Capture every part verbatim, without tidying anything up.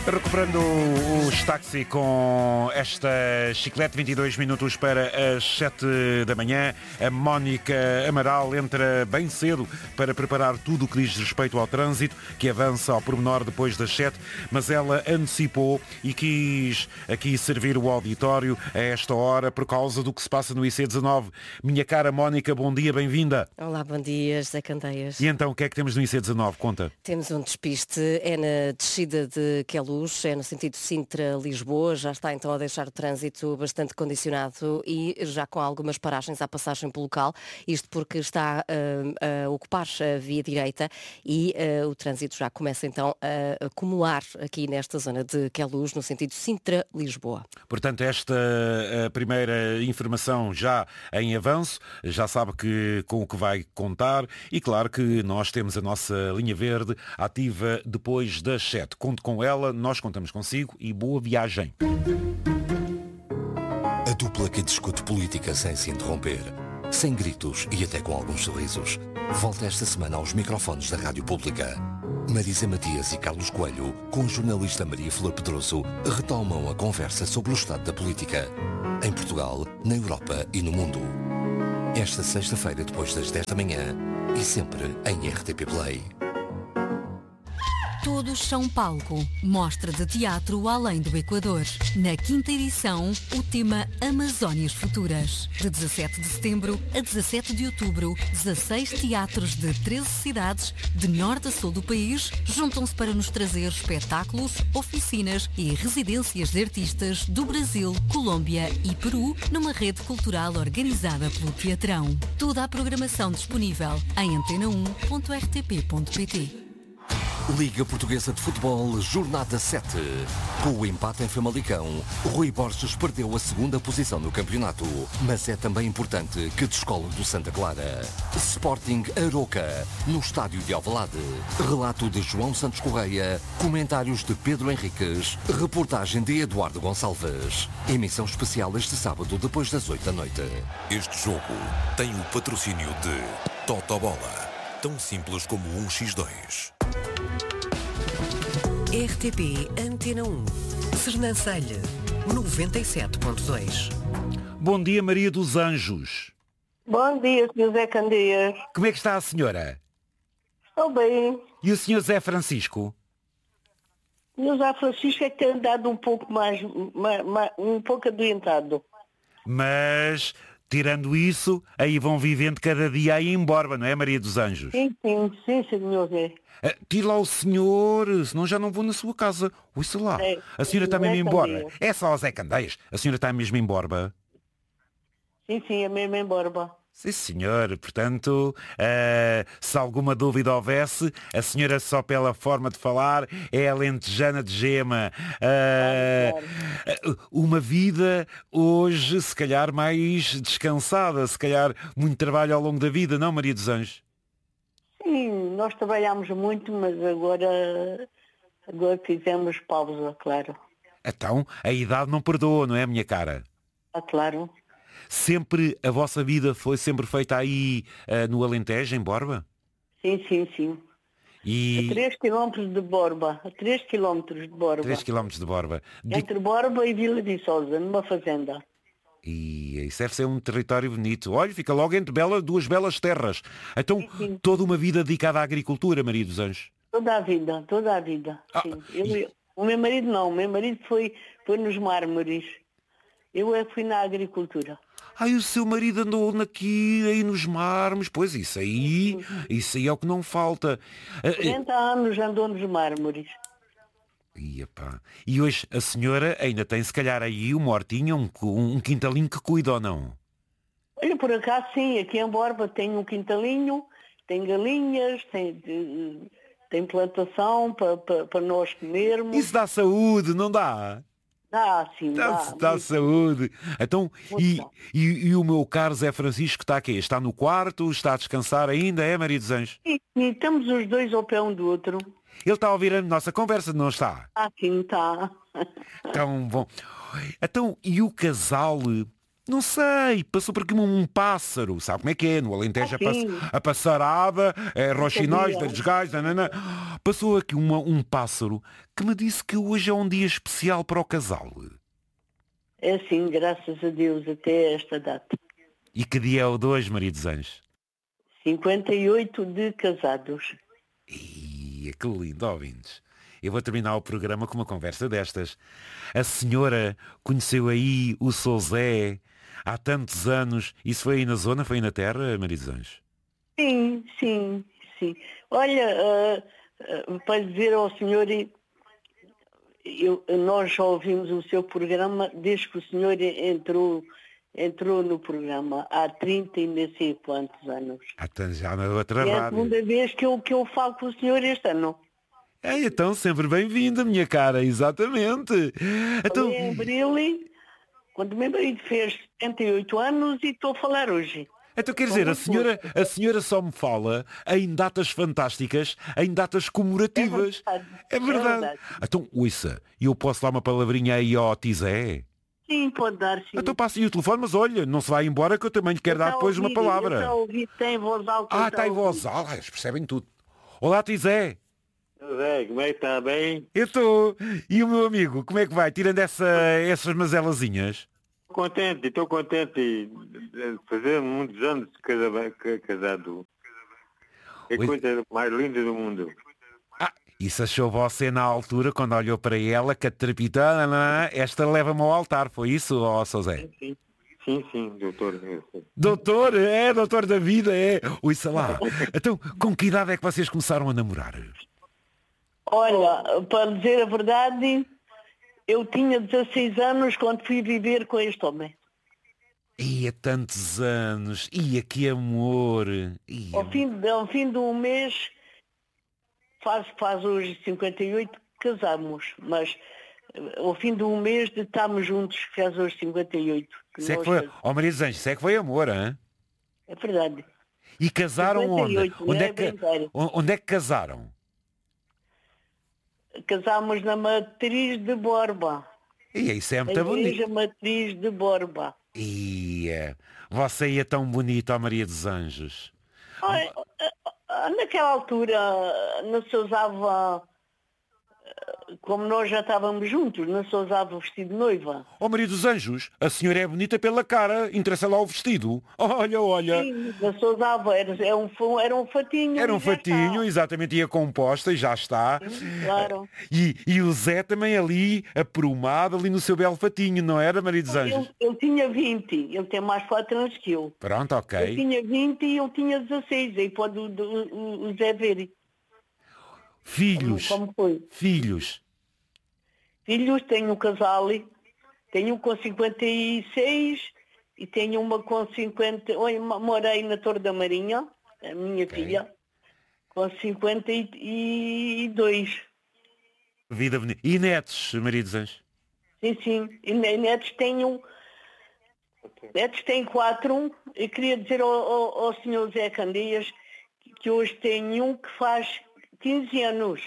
Recuperando os táxi com esta chiclete, vinte e dois minutos para as sete da manhã. A Mónica Amaral entra bem cedo para preparar tudo o que diz respeito ao trânsito, que avança ao pormenor depois das sete, mas ela antecipou e quis aqui servir o auditório a esta hora por causa do que se passa no I C dezanove. Minha cara Mónica, bom dia, bem-vinda. Olá, bom dia, José Candeias. E então, o que é que temos no I C dezanove? Conta. Temos um despiste, é na descida de Queluz, é no sentido Sintra-Lisboa, já está então a deixar o trânsito bastante condicionado e já com algumas paragens à passagem pelo local, isto porque está uh, a ocupar a via direita e uh, o trânsito já começa então a acumular aqui nesta zona de Queluz, no sentido Sintra-Lisboa. Portanto, esta a primeira informação já em avanço, já sabe que, com o que vai contar e claro que nós temos a nossa linha verde ativa depois das sete. Conto com ela, nós contamos consigo e boa viagem. A dupla que discute política sem se interromper, sem gritos e até com alguns sorrisos, volta esta semana aos microfones da Rádio Pública. Marisa Matias e Carlos Coelho, com a jornalista Maria Flor Pedroso, retomam a conversa sobre o estado da política, em Portugal, na Europa e no mundo. Esta sexta-feira, depois das dez da manhã, e sempre em R T P Play. Todos são palco. Mostra de teatro além do Equador. Na quinta edição, o tema Amazónias Futuras. De dezassete de setembro a dezassete de outubro, dezasseis teatros de treze cidades, de norte a sul do país, juntam-se para nos trazer espetáculos, oficinas e residências de artistas do Brasil, Colômbia e Peru, numa rede cultural organizada pelo Teatrão. Toda a programação disponível em antena um ponto r t p ponto p t. Liga Portuguesa de Futebol, Jornada sete. Com o empate em Famalicão, Rui Borges perdeu a segunda posição no campeonato, mas é também importante que descole do Santa Clara. Sporting Aroca, no estádio de Alvalade. Relato de João Santos Correia, comentários de Pedro Henriques, reportagem de Eduardo Gonçalves. Emissão especial este sábado, depois das oito da noite. Este jogo tem o patrocínio de Totobola, tão simples como um por dois. R T P Antena um, Sernancelho, noventa e sete ponto dois. Bom dia, Maria dos Anjos. Bom dia, senhor Zé Candeias. Como é que está a senhora? Estou bem. E o senhor Zé Francisco? O senhor Zé Francisco é que tem andado um pouco mais, mais, mais um pouco adoentado. Mas, tirando isso, aí vão vivendo cada dia aí em Borba, não é, Maria dos Anjos? Sim, sim, sim, senhor Zé. Uh, tire lá o senhor, senão já não vou na sua casa. Ouça lá. É, a senhora está mesmo em Borba. É só o Zé Candeias. A senhora está mesmo em Borba? Sim, sim, é mesmo em Borba. Sim, senhor. Portanto, uh, se alguma dúvida houvesse, a senhora só pela forma de falar é alentejana de gema. Uh, claro, claro. Uma vida hoje, se calhar, mais descansada. Se calhar, muito trabalho ao longo da vida, não, Maria dos Anjos? Sim, nós trabalhamos muito, mas agora, agora fizemos pausa, claro. Então, a idade não perdoa, não é, minha cara? Ah, claro. Sempre, a vossa vida foi sempre feita aí uh, no Alentejo, em Borba? Sim, sim, sim. E... A três quilómetros de Borba, a três quilómetros de Borba. três quilómetros de Borba. De... Entre Borba e Vila de Sousa, numa fazenda. E isso deve ser um território bonito. Olha, fica logo entre bela, duas belas terras. Então, sim, sim. Toda uma vida dedicada à agricultura, Maria dos Anjos? Toda a vida, toda a vida. Ah, sim. Eu, e... O meu marido não, o meu marido foi, foi nos mármores. Eu é que fui na agricultura. Ai, o seu marido andou aqui, aí nos mármores. Pois, isso aí, isso aí é o que não falta. quarenta anos andou nos mármores. E, epá. E hoje a senhora ainda tem, se calhar, aí uma hortinha, um, um quintalinho que cuida ou não? Olha, por acaso sim, aqui em Borba tem um quintalinho, tem galinhas, tem, tem plantação para pa, pa nós comermos. Isso dá saúde, não dá? Dá, sim, dá. Dá, dá saúde. Então, e, e, e o meu caro Zé Francisco está aqui? Está no quarto? Está a descansar ainda, é, Maria dos Anjos? Sim, sim, estamos os dois ao pé um do outro. Ele está a ouvir a nossa conversa, não está? Ah, sim, está. Tão bom. Então, e o casal Não sei, passou por aqui um, um pássaro, sabe como é que é? No Alentejo Ah, a, sim. pass a passarada, é, roxinóis, Sabia. velhos gajos, nanana. Passou aqui uma, um pássaro que me disse que hoje é um dia especial para o casal. É assim, graças a Deus, até esta data. E que dia é o de hoje, Maria dos Anjos? cinquenta e oito de casados. Ih, que lindo, ouvintes. Eu vou terminar o programa com uma conversa destas. A senhora conheceu aí o Sou Zé há tantos anos. Isso foi aí na zona, foi aí na terra, Maria dos Anjos? Sim, sim, sim. Olha, uh, uh, para dizer ao senhor, eu, nós já ouvimos o seu programa desde que o senhor entrou, entrou no programa, há trinta e não sei quantos anos. Ah, já na outra É a rádio. segunda vez que eu, que eu falo com o senhor este ano. É, então, sempre bem-vinda, minha cara, exatamente. Então, Falei em abril, quando o meu marido fez setenta e oito anos e estou a falar hoje. então quer dizer, a muito senhora, a senhora só me fala em datas fantásticas, em datas comemorativas. É verdade. É verdade. É verdade. Então, ouça, eu posso dar uma palavrinha aí ao Tizé? Sim, pode dar, sim. Então passe-lhe o telefone, mas olha, não se vai embora que eu também lhe quero dar depois uma palavra. Está a ouvir, tem voz alta. Ah, está em voz alta, eles percebem tudo. Olá, Tizé. Zé, como é que está bem? Eu estou. E o meu amigo, como é que vai? Tirando essa, essas mazelazinhas? Estou contente, estou contente de fazer muitos anos de casa- ca- casado. É a Oi. coisa mais linda do mundo. Ah, isso achou você na altura, quando olhou para ela, que a trepitana, esta leva-me ao altar, foi isso, ó São Zé? Sim, sim, sim, doutor. eu sei. Doutor, é, doutor da vida, é. Ouça lá. Então, com que idade é que vocês começaram a namorar? Olha, para dizer a verdade, eu tinha dezasseis anos quando fui viver com este homem. Ia tantos anos, ia que amor. Ia. Ao fim, de, ao fim de um mês, faz, faz hoje cinquenta e oito, casamos, mas eh, ao fim de um mês de estarmos juntos, faz hoje cinquenta e oito. que Isso é que nós foi, casamos. oh Maria dos Anjos, isso é que foi amor, hein? É verdade. E casaram onde? cinquenta e oito, Onde não é, é que, brincadeira. onde é que casaram? Casámos na matriz de Borba. E isso é A muito bonito. igreja matriz de Borba. Ia, você ia tão bonita, ó Maria dos Anjos. Ai, naquela altura não se usava, como nós já estávamos juntos, não se usava o vestido de noiva. Ó Maria dos Anjos, a senhora é bonita pela cara, interessa lá o vestido. Olha, olha. Sim, não se usava, era, era, um, fa- era um fatinho. Era um e já fatinho, exatamente, ia composta e já está. está. Sim, claro. E, e o Zé também ali, aprumado, ali no seu belo fatinho, não era, Maria dos Anjos? Ele, ele tinha vinte, ele tem mais quatro anos que eu. Pronto, Eu ok. tinha vinte e eu tinha dezasseis, aí pode o, o, o Zé ver Filhos, como foi. filhos. Filhos, tenho um casal, tenho um com cinquenta e seis e tenho uma com cinquenta. Oi, mo- morei na Torre da Marinha, a minha Ok. filha, com cinquenta e dois. Vida bonita. E netos, Maria dos Anjos? Sim, sim. E ne- netos tenho. Netos tenho quatro. Eu queria dizer ao, ao, ao senhor Zé Candeias que hoje tenho um que faz quinze anos.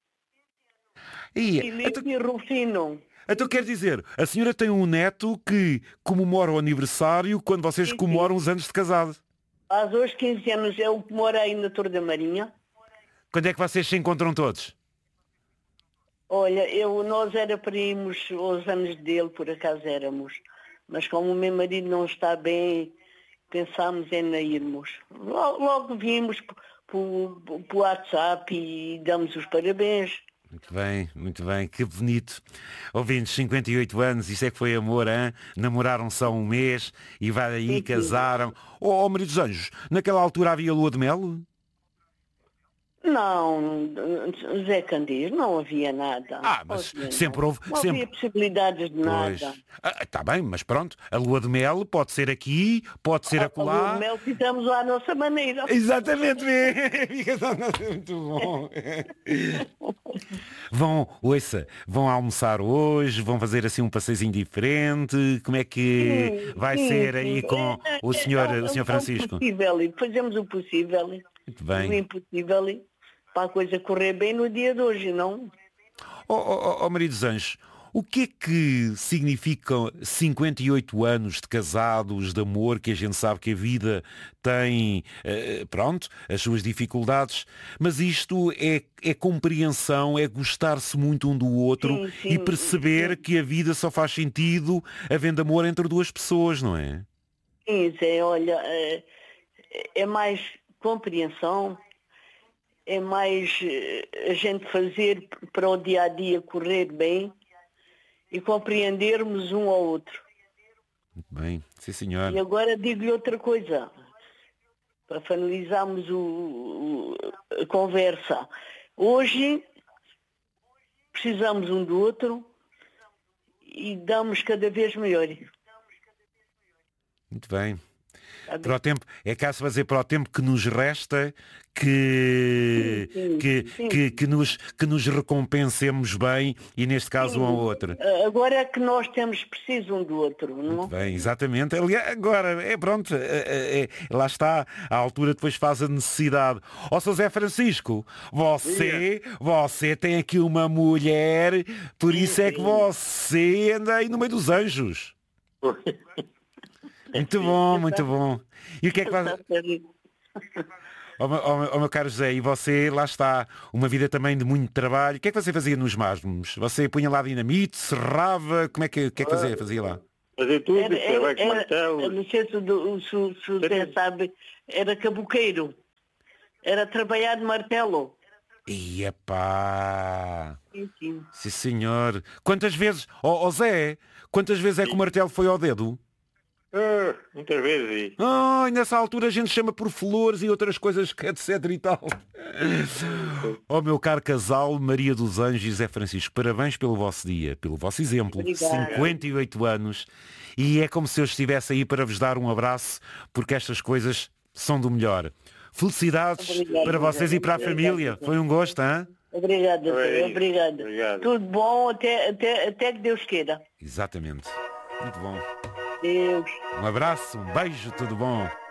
E, Filipe então, Rufino. então quer dizer, a senhora tem um neto que comemora o aniversário quando vocês Sim, sim. comemoram os anos de casado. Faz hoje quinze anos. Eu morei na Torre da Marinha. Quando é que vocês se encontram todos? Olha, eu, nós era para irmos aos anos dele, por acaso éramos. Mas como o meu marido não está bem, pensámos em não irmos. Logo, logo vimos por WhatsApp e damos os parabéns. Muito bem, muito bem, que bonito. Ouvintes, cinquenta e oito anos, isso é que foi amor, hein? Namoraram só um mês e vai aí, Sim, sim. casaram. Oh, oh, Maria dos Anjos, naquela altura havia lua de mel? Não, Zé Candeias, não havia nada. Ah, mas Não havia sempre nada. houve- Não sempre- havia possibilidades de Pois. nada. Está bem, mas pronto, a lua de mel pode ser aqui, pode ser A lua acolá. de mel fizemos à nossa maneira. Exatamente, fica só- muito bom. Vão, ouça, vão almoçar hoje, vão fazer assim um passeiozinho diferente. Como é que Sim, vai sim, ser sim. aí com É, o é, senhor, é, o senhor é Francisco? o possível, fazemos o possível, Muito o bem. impossível, para a coisa correr bem no dia de hoje, não? Oh, oh, oh, Maria dos Anjos, O que é que significam cinquenta e oito anos de casados, de amor, que a gente sabe que a vida tem, eh, pronto, as suas dificuldades, mas isto é, é compreensão, é gostar-se muito um do outro Sim, sim, e perceber sim. que a vida só faz sentido havendo amor entre duas pessoas, não é? Sim, Zé, olha, é, é mais compreensão, é mais eh, a gente fazer para o dia a dia correr bem e compreendermos um ao outro. Muito bem, sim senhor. E agora digo-lhe outra coisa, para finalizarmos o, o- a conversa. Hoje precisamos um do outro e damos cada vez melhor. Muito bem. Está Para o bem? tempo, é caso fazer para o tempo que nos resta, que, Sim, sim, que, sim. que, que nos, que nos recompensemos bem e neste caso um ao outro. Agora é que nós temos preciso um do outro, não? Muito bem, exatamente. Aliás, agora, é pronto, é, é, é, lá está, a altura depois faz a necessidade. Ó São Zé Francisco, você, você tem aqui uma mulher, por isso é que você anda aí no meio dos anjos. Muito bom, muito bom. E o que é que vai... Ó meu, ó meu- ó meu caro José, e você, lá está, uma vida também de muito trabalho. O que é que você fazia nos Másmos? Você punha lá dinamite, serrava, como é que, o que é que fazia, fazia lá? Fazer tudo, Era, trabalho com era, martelos. não sei se o, do- se o- se o Zé sabe, era caboqueiro. Era trabalhar de martelo. E epá, Sim, sim. sim senhor. Quantas vezes, ó ó Zé, quantas vezes é que o martelo foi ao dedo? Ah, muitas vezes. Ah, e nessa altura a gente chama por flores e outras coisas, que etc e tal. Ó meu caro casal, Maria dos Anjos e Zé Francisco, parabéns pelo vosso dia, pelo vosso exemplo. Obrigada. cinquenta e oito anos. E é como se eu estivesse aí para vos dar um abraço, porque estas coisas são do melhor. Felicidades Obrigada, para vocês e para a obrigada, família. obrigada. Foi um gosto, hein? Obrigada, Zé, Obrigado. obrigada. Obrigado. Tudo bom até, até, até que Deus queira. Exatamente. Muito bom. Deus. Um abraço, um beijo, tudo bom.